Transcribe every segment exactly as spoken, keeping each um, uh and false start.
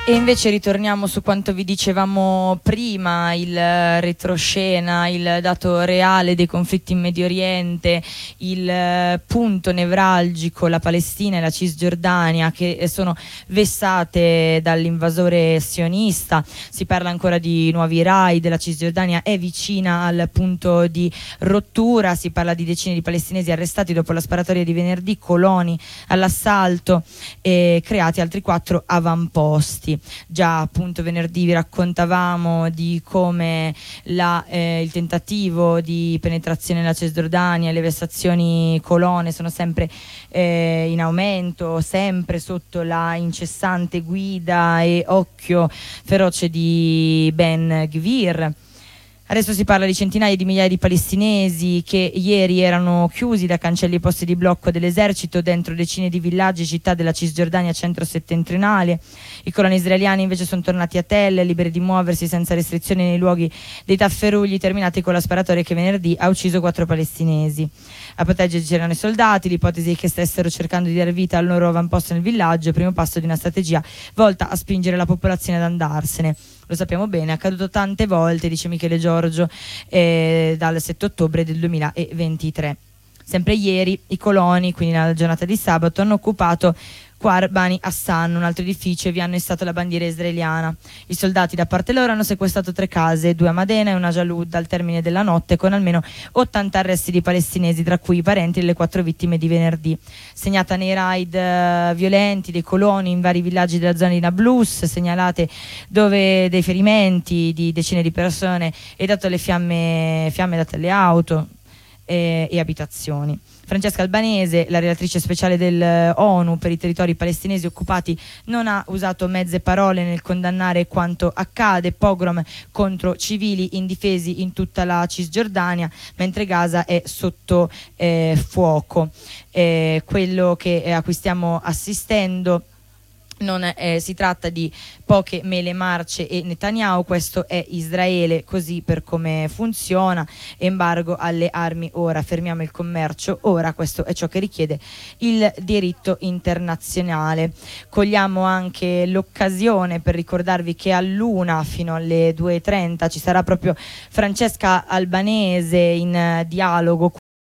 E invece ritorniamo su quanto vi dicevamo prima, il retroscena, il dato reale dei conflitti in Medio Oriente, il punto nevralgico, la Palestina e la Cisgiordania, che sono vessate dall'invasore sionista. Si parla ancora di nuovi raid, la Cisgiordania è vicina al punto di rottura, si parla di decine di palestinesi arrestati dopo la sparatoria di venerdì, coloni all'assalto e creati altri quattro avamposti. Già appunto venerdì vi raccontavamo di come la, eh, il tentativo di penetrazione nella Cisgiordania e le vessazioni colone sono sempre eh, in aumento, sempre sotto la incessante guida e occhio feroce di Ben Gvir. Adesso si parla di centinaia di migliaia di palestinesi che ieri erano chiusi da cancelli e posti di blocco dell'esercito dentro decine di villaggi e città della Cisgiordania centro-settentrionale. I coloni israeliani invece sono tornati a Tell, liberi di muoversi senza restrizioni nei luoghi dei tafferugli, terminati con la sparatoria che venerdì ha ucciso quattro palestinesi. A proteggerci c'erano i soldati, l'ipotesi che stessero cercando di dare vita al loro avamposto nel villaggio, primo passo di una strategia volta a spingere la popolazione ad andarsene. Lo sappiamo bene, è accaduto tante volte, dice Michele Giorgio, eh, dal sette ottobre del duemilaventitré. Sempre ieri i coloni, quindi nella giornata di sabato, hanno occupato Kfar Bani Hassan, un altro edificio, e vi hanno issato la bandiera israeliana. I soldati da parte loro hanno sequestrato tre case, due a Madena e una a Jalud, al termine della notte, con almeno ottanta arresti di palestinesi, tra cui i parenti delle quattro vittime di venerdì. Segnata nei raid uh, violenti dei coloni in vari villaggi della zona di Nablus, segnalate dove dei ferimenti di decine di persone e dato le fiamme, fiamme date alle auto e, e abitazioni. Francesca Albanese, la relatrice speciale dell'ONU per i territori palestinesi occupati, non ha usato mezze parole nel condannare quanto accade, pogrom contro civili indifesi in tutta la Cisgiordania, mentre Gaza è sotto eh, fuoco. Eh, quello che, eh, a cui stiamo assistendo non è, eh, si tratta di poche mele marce e Netanyahu, questo è Israele così per come funziona, embargo alle armi ora, fermiamo il commercio ora, questo è ciò che richiede il diritto internazionale. Cogliamo anche l'occasione per ricordarvi che all'una fino alle due e trenta ci sarà proprio Francesca Albanese in uh, dialogo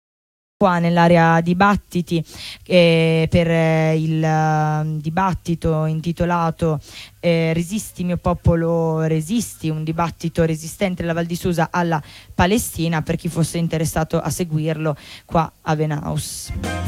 qua nell'area dibattiti eh, per eh, il uh, dibattito intitolato eh, Resisti mio popolo, resisti, un dibattito resistente della Val di Susa alla Palestina, per chi fosse interessato a seguirlo qua a Venaus.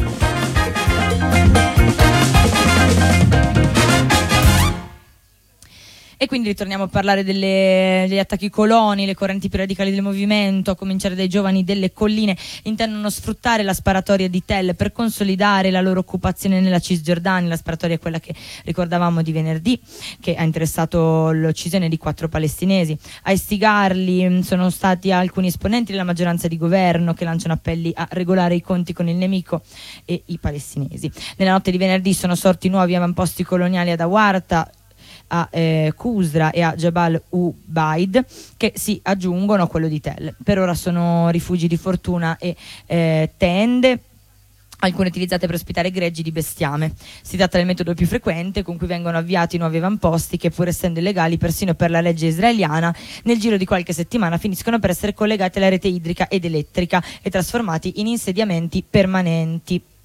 E quindi ritorniamo a parlare delle, degli attacchi coloni, le correnti più radicali del movimento, a cominciare dai giovani delle colline, intendono sfruttare la sparatoria di Tell per consolidare la loro occupazione nella Cisgiordania. La sparatoria è quella che ricordavamo di venerdì, che ha interessato l'uccisione di quattro palestinesi. A istigarli sono stati alcuni esponenti della maggioranza di governo che lanciano appelli a regolare i conti con il nemico e i palestinesi. Nella notte di venerdì sono sorti nuovi avamposti coloniali ad Awarta, a eh, Qusra e a Jabal Ubaid, che si aggiungono a quello di Tell. Per ora sono rifugi di fortuna e eh, tende, alcune utilizzate per ospitare greggi di bestiame. Si tratta del metodo più frequente con cui vengono avviati nuovi avamposti che, pur essendo illegali persino per la legge israeliana, nel giro di qualche settimana finiscono per essere collegati alla rete idrica ed elettrica e trasformati in insediamenti permanenti.